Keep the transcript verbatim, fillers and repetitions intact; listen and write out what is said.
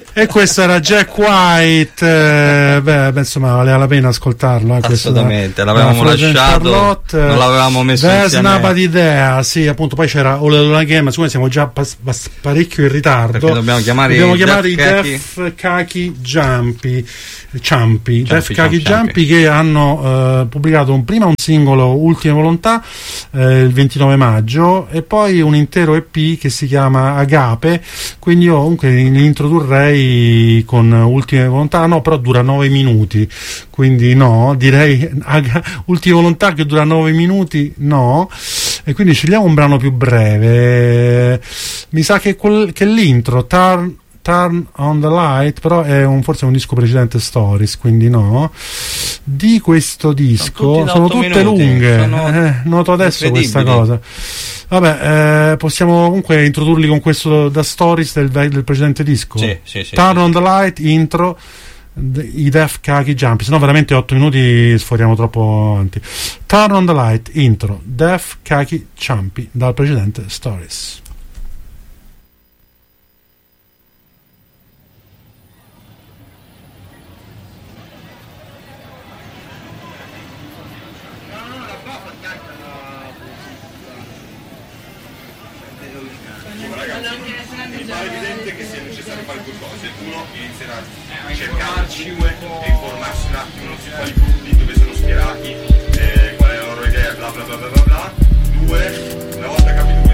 E questo era Jack White, eh, beh, beh, insomma valeva la pena ascoltarlo. Eh, Assolutamente, l'avevamo lasciato, Charlotte, non l'avevamo messo There's insieme. Nobody There, sì, appunto, poi c'era All Alone Again, ma siccome siamo già pas- pas- parecchio in ritardo, perché dobbiamo chiamare, dobbiamo i chiamare i Def Def Kaki Jumpy, Ciampi, Def Ciampi, Kaki Ciampi. Jumpy, che hanno eh, pubblicato un, prima un singolo, Ultime Volontà, eh, il ventinove maggio, e poi un intero E P che si chiama Agape. Quindi io comunque li introdurrei con Ultime Volontà, no, però dura nove minuti, quindi no, direi aga, Ultime Volontà che dura nove minuti, no, e quindi scegliamo un brano più breve. Mi sa che, quel, che l'intro Turn, Turn on the Light però è un, forse un disco precedente, Stories, quindi no. Di questo disco sono, sono tutte minuti, lunghe, sono eh, noto adesso questa cosa. Vabbè, eh, possiamo comunque introdurli con questo da Stories del, del precedente disco. Sì, sì, sì, Turn sì, on sì. the Light, intro, i Def Kaki Jumpy, se no veramente otto minuti sforiamo troppo avanti. Turn on the Light, intro, Def Kaki Jumpy dal precedente Stories. Mi pare evidente che sia necessario fare due cose. Uno, inizierà a cercarci e informarsi un attimo su quali gruppi, dove sono schierati, eh, qual è la loro idea, bla bla bla bla bla bla. Due, una volta capito